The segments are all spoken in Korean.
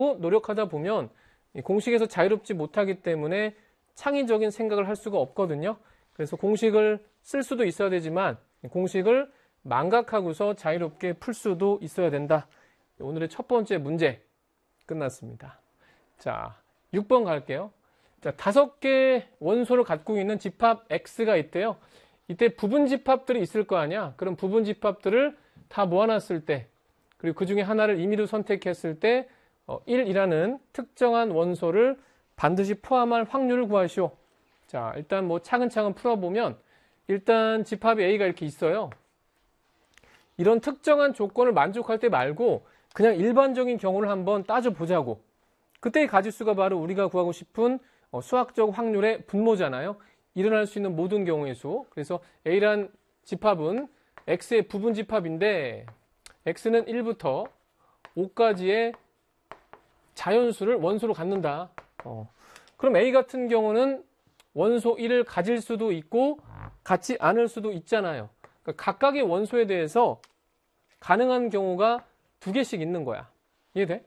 노력하다 보면 이 공식에서 자유롭지 못하기 때문에 창의적인 생각을 할 수가 없거든요. 그래서 공식을 쓸 수도 있어야 되지만 공식을 망각하고서 자유롭게 풀 수도 있어야 된다. 오늘의 첫 번째 문제 끝났습니다. 자, 6번 갈게요. 자, 5개 원소를 갖고 있는 집합 X가 있대요. 이때 부분 집합들이 있을 거 아니야. 그럼 부분 집합들을 다 모아놨을 때, 그리고 그 중에 하나를 임의로 선택했을 때 1이라는 특정한 원소를 반드시 포함할 확률을 구하시오. 자, 일단 뭐 차근차근 풀어보면 일단 집합 A가 이렇게 있어요. 이런 특정한 조건을 만족할 때 말고 그냥 일반적인 경우를 한번 따져보자고. 그때의 가지수가 바로 우리가 구하고 싶은 수학적 확률의 분모잖아요. 일어날 수 있는 모든 경우의 수. 그래서 A란 집합은 X의 부분 집합인데 X는 1부터 5까지의 자연수를 원소로 갖는다. 그럼 A 같은 경우는 원소 1을 가질 수도 있고 갖지 않을 수도 있잖아요. 그러니까 각각의 원소에 대해서 가능한 경우가 2개씩 있는 거야. 이해돼?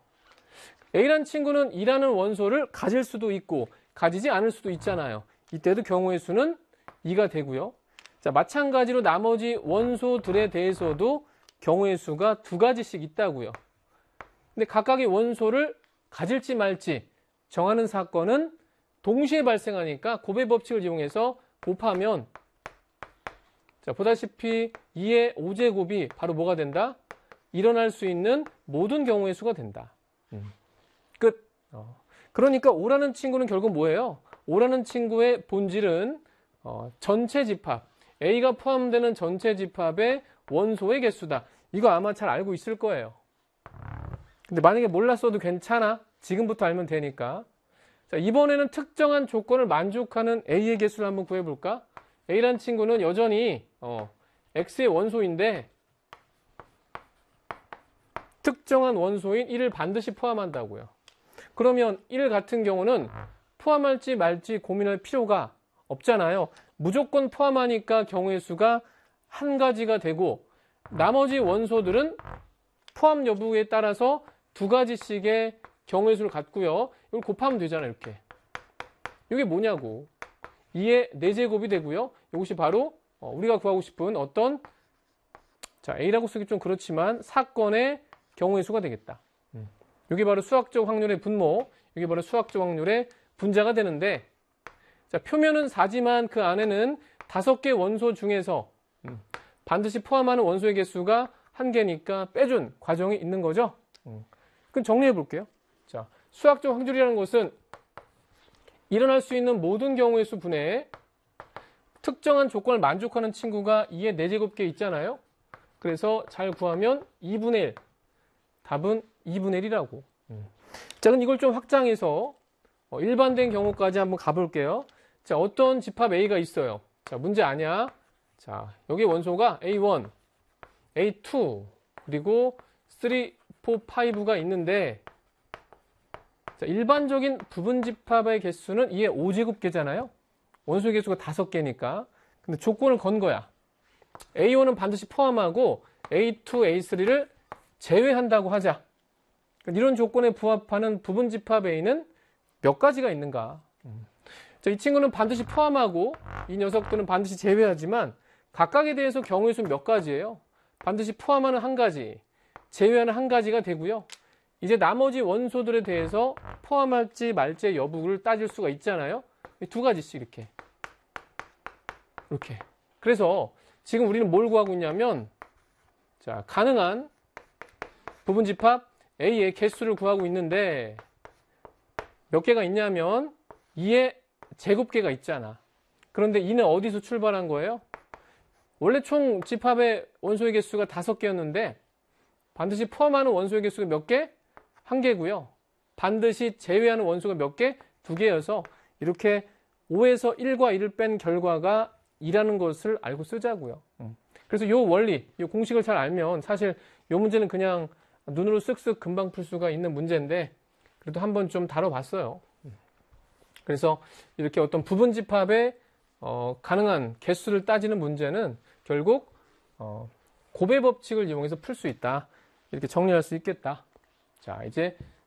A란 친구는 2라는 원소를 가질 수도 있고 가지지 않을 수도 있잖아요. 이때도 경우의 수는 2가 되고요. 자, 마찬가지로 나머지 원소들에 대해서도 경우의 수가 2가지씩 있다고요. 근데 각각의 원소를 가질지 말지 정하는 사건은 동시에 발생하니까 곱의 법칙을 이용해서 곱하면, 자, 보다시피 2의 5제곱이 바로 뭐가 된다? 일어날 수 있는 모든 경우의 수가 된다. 끝. 그러니까 5라는 친구는 결국 뭐예요? 5라는 친구의 본질은 전체 집합, A가 포함되는 전체 집합의 원소의 개수다. 이거 아마 잘 알고 있을 거예요. 근데 만약에 몰랐어도 괜찮아. 지금부터 알면 되니까. 자, 이번에는 특정한 조건을 만족하는 A의 개수를 한번 구해볼까? A란 친구는 여전히 X의 원소인데 특정한 원소인 1을 반드시 포함한다고요. 그러면 1 같은 경우는 포함할지 말지 고민할 필요가 없잖아요. 무조건 포함하니까 경우의 수가 1가지가 되고 나머지 원소들은 포함 여부에 따라서 2가지씩의 경우의 수를 갖고요. 이걸 곱하면 되잖아요. 이렇게. 이게 뭐냐고. 2의 4제곱이 되고요. 이것이 바로 우리가 구하고 싶은 어떤, 자, A라고 쓰기 좀 그렇지만 사건의 경우의 수가 되겠다. 이게 바로 수학적 확률의 분모, 이게 바로 수학적 확률의 분자가 되는데, 자, 표면은 4지만 그 안에는 5개 원소 중에서 반드시 포함하는 원소의 개수가 1개니까 빼준 과정이 있는 거죠. 그럼 정리해 볼게요. 자, 수학적 확률이라는 것은 일어날 수 있는 모든 경우의 수 분의 특정한 조건을 만족하는 친구가 2의 4제곱개 있잖아요. 그래서 잘 구하면 2분의 1. 답은 2분의 1이라고. 자, 그럼 이걸 좀 확장해서 일반된 경우까지 한번 가볼게요. 자, 어떤 집합 A가 있어요. 자, 문제 아니야. 자, 여기 원소가 A1, A2, 그리고 3, 4, 5가 있는데, 자, 일반적인 부분 집합의 개수는 2의 5제곱개잖아요. 원소의 개수가 5개니까. 근데 조건을 건 거야. A1은 반드시 포함하고 A2, A3를 제외한다고 하자. 이런 조건에 부합하는 부분 집합 A는 몇 가지가 있는가? 자, 이 친구는 반드시 포함하고 이 녀석들은 반드시 제외하지만 각각에 대해서 경우의 수는 몇 가지예요? 반드시 포함하는 1가지, 제외하는 1가지가 되고요. 이제 나머지 원소들에 대해서 포함할지 말지의 여부를 따질 수가 있잖아요. 2가지씩 이렇게. 이렇게. 그래서 지금 우리는 뭘 구하고 있냐면, 자, 가능한 부분 집합 A의 개수를 구하고 있는데 몇 개가 있냐면 2의 제곱개가 있잖아. 그런데 2는 어디서 출발한 거예요? 원래 총 집합의 원소의 개수가 5개였는데 반드시 포함하는 원소의 개수가 몇 개? 1개고요. 반드시 제외하는 원소가 몇 개? 2개여서 이렇게 5에서 1과 1을 뺀 결과가 2라는 것을 알고 쓰자고요. 그래서 이 원리, 이 공식을 잘 알면 사실 이 문제는 그냥 눈으로 쓱쓱 금방 풀 수가 있는 문제인데 그래도 한번 좀 다뤄봤어요. 그래서 이렇게 어떤 부분 집합의 가능한 개수를 따지는 문제는 결국 곱의 법칙을 이용해서 풀 수 있다. 이렇게 정리할 수 있겠다. 자, 이제